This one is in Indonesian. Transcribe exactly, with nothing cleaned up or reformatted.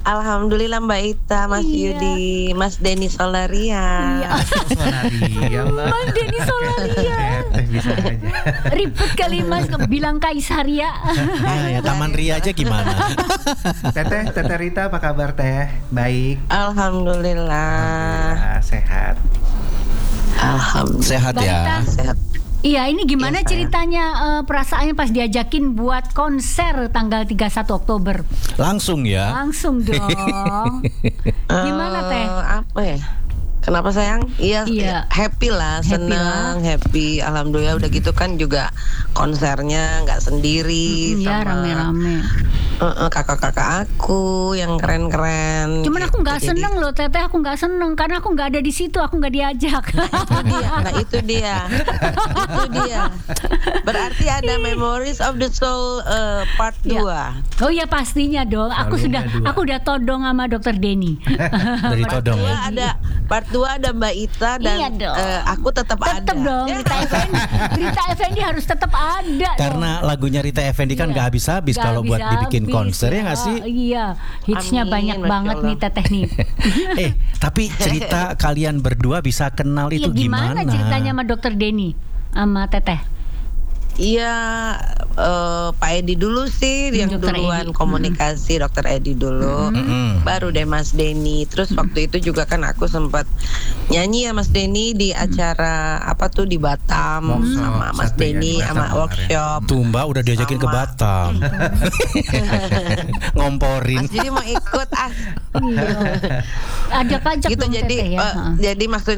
Alhamdulillah Mbak Ita, Mas Iya. Yudi, Mas Denny Solaria. Iya. Solaria, Mbak. Mas Denny Solaria. Teh bisa aja. Ribet kali Mas bilang Kaisaria. Ya, ya Taman Ria aja gimana? Teteh, Teteh Rita apa kabar Teh? Baik. Alhamdulillah. Alhamdulillah, sehat. Alhamdulillah. Sehat Mbak Ita. ya. Sehat. Iya, ini gimana Iya, sayang. ceritanya eh, perasaannya pas diajakin buat konser tanggal tiga puluh satu Oktober? Langsung ya. Langsung dong. Gimana Eh, Teh? Apa ya? Kenapa sayang? Iya, Iya. happy lah, Happy senang, happy. Alhamdulillah udah gitu kan juga konsernya nggak sendiri Mm, ya sama rame-rame. eh, eh, kakak-kakak aku yang keren-keren. Cuman aku nggak Gitu. Jadi, seneng loh Teteh, aku nggak seneng karena aku nggak ada di situ, aku nggak diajak. itu dia, nah itu dia, itu dia. Berarti ada Memories of the Soul eh, part Iya. dua. Oh ya pastinya dong. Aku Volume sudah, dua. aku udah todong sama Dokter Denny. Dari Todong Dua ya. ada part dua ada Mbak Ita dan Iya dong. eh, aku tetap ada. Tetap dong, Ya. Rita Effendi. Rita Effendi harus tetap ada. Karena dong. lagunya Rita Effendi kan Iya. nggak habis-habis Nggak kalau buat dibikin habis-habis, konser ya nggak sih? Iya, hitsnya Amin, banyak Masya banget Allah. nih Teteh nih. eh, tapi cerita kalian berdua bisa kenal Iya, itu gimana gimana? ceritanya sama Dokter Denny sama Teteh? Iya, eh, Pak Edi dulu sih Hmm, yang Dokter duluan Edi. komunikasi, Dokter Edi dulu. Mm-mm. Baru deh Mas Denny. Terus waktu itu juga kan aku sempat nyanyi ya Mas Denny di acara apa tuh di Batam Workshop, sama Mas satu ya, Denny di Batam sama kemarin. workshop. Tuh Mbak udah diajakin ke Sama. Batam. Ngomporin. Mas jadi mau ikut ah. Iya. Ajak-ajak Gitu dong jadi Teteh ya. eh, Heeh. jadi maksud